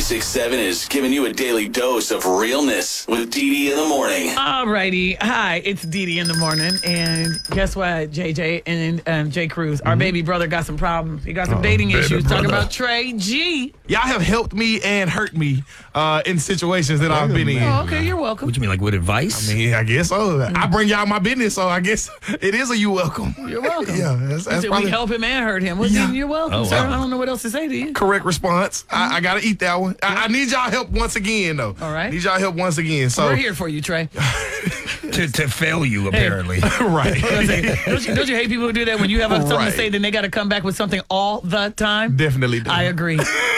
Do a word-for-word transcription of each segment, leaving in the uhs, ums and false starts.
ninety-six point seven is giving you a daily dose of realness with Dee Dee in the morning. All righty. Hi, it's Dee Dee in the morning. And guess what, J J and um, Jay Cruz, our mm-hmm. baby brother got some problems. He got some oh, dating issues. Brother. Talking about Trey G. Y'all have helped me and hurt me uh, in situations that I've been in. Oh, okay, you're welcome. What you mean, like with advice? I mean, I guess so. Mm-hmm. I bring y'all my business, so I guess it is a you welcome. You're welcome. Yeah, that's, that's probably... We help him and hurt him. Well, yeah. You're welcome, oh, sir. Wow. I don't know what else to say to you. Correct response. Mm-hmm. I, I got to eat that one. I, I need y'all help once again, though. All right. Need y'all help once again. So we're here for you, Trey. to, to fail you, apparently. Hey. Right. Don't you, don't you hate people who do that when you have something right. to say, then they got to come back with something all the time? Definitely do. I agree.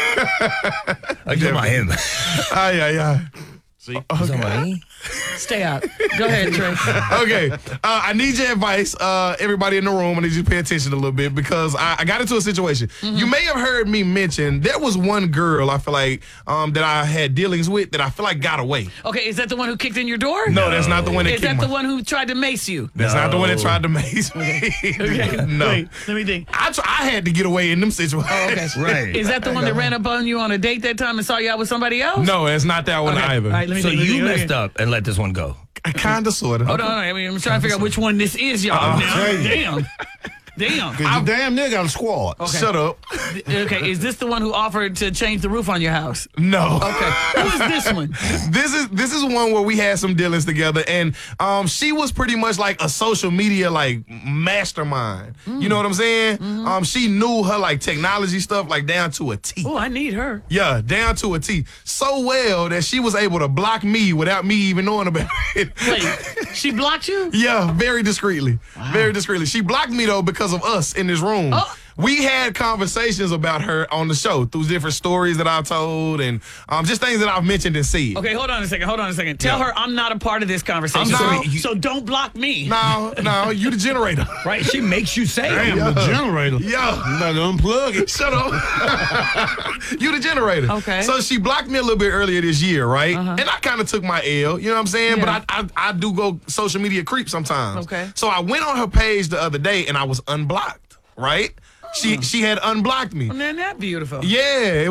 I get my him. Ay, ay, ay. See? Okay. Stay out. Go ahead, Trey. Okay. Uh, I need your advice. Uh, everybody in the room, I need you to pay attention a little bit because I, I got into a situation. Mm-hmm. You may have heard me mention there was one girl I feel like um, that I had dealings with that I feel like got away. Okay, is that the one who kicked in your door? No, no. That's not the one that Is kicked that the my... one who tried to mace you? That's no. not the one that tried to mace me. Okay. okay. No. Wait, let me think. I, try, I had to get away in them situations. Oh, okay. Right. Is that the one that ran up on you on a date that time and saw you out with somebody else? No, it's not that one okay. either. All right, let me so think, you let me messed up and let this one go. Kind of, sort of. Hold on, I mean, I'm trying to figure out which one this is, y'all. Uh, now. Damn. Damn. Because you damn near got a squad. Okay. Shut up. Okay, is this the one who offered to change the roof on your house? No. Okay. Who is this one? This is this is one where we had some dealings together, and um, she was pretty much like a social media like mastermind. Mm. You know what I'm saying? Mm-hmm. Um, she knew her like technology stuff like down to a T. Oh, I need her. Yeah, down to a T. So well that she was able to block me without me even knowing about it. Wait, she blocked you? Yeah, very discreetly. Wow. Very discreetly. She blocked me though because of us in this room. Oh. We had conversations about her on the show through different stories that I've told and um, just things that I've mentioned and said. Okay, hold on a second. Hold on a second. Tell yeah. her I'm not a part of this conversation. Not, so, so don't block me. No, no, you the generator. Right? She makes you say Damn, yeah. the generator. Yeah. You better unplug it. Shut up. You the generator. Okay. So she blocked me a little bit earlier this year, right? Uh-huh. And I kind of took my L, you know what I'm saying? Yeah. But I, I I do go social media creep sometimes. Okay. So I went on her page the other day and I was unblocked, right? She she had unblocked me. Oh, man, that's beautiful. Yeah.